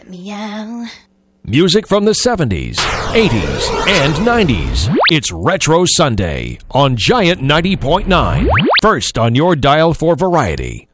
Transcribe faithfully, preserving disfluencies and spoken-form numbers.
Meow. Music from the seventies, eighties, and nineties. It's Retro Sunday on Giant ninety point nine. First on your dial for variety.